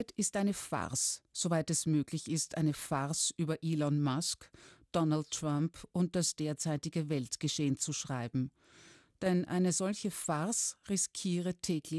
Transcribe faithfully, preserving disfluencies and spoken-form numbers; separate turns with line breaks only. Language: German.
ist eine Farce, soweit es möglich ist, eine Farce über Elon Musk, Donald Trump und das derzeitige Weltgeschehen zu schreiben. Denn eine solche Farce riskiere täglich